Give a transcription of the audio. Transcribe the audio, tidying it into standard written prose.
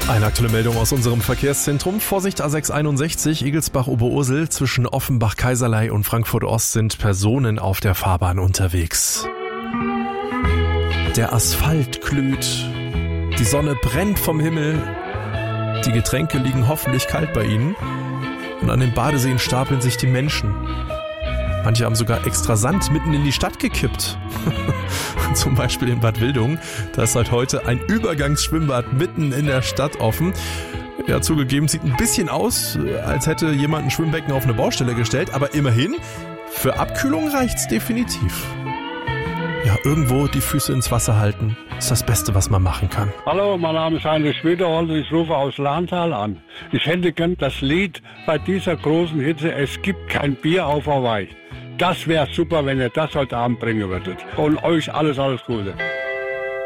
Eine aktuelle Meldung aus unserem Verkehrszentrum. Vorsicht A661 Igelsbach-Oberursel. Zwischen Offenbach-Kaiserlei und Frankfurt-Ost sind Personen auf der Fahrbahn unterwegs. Der Asphalt glüht. Die Sonne brennt vom Himmel. Die Getränke liegen hoffentlich kalt bei Ihnen. Und an den Badeseen stapeln sich die Menschen. Manche haben sogar extra Sand mitten in die Stadt gekippt. Zum Beispiel in Bad Wildungen. Da ist seit heute ein Übergangsschwimmbad mitten in der Stadt offen. Ja, zugegeben, sieht ein bisschen aus, als hätte jemand ein Schwimmbecken auf eine Baustelle gestellt. Aber immerhin, für Abkühlung reicht's definitiv. Ja, irgendwo die Füße ins Wasser halten, ist das Beste, was man machen kann. Hallo, mein Name ist Heinrich Schwederholz, ich rufe aus Lahntal an. Ich hätte gern das Lied bei dieser großen Hitze, es gibt kein Bier auf Hawaii. Das wäre super, wenn ihr das heute Abend bringen würdet. Und euch alles Gute.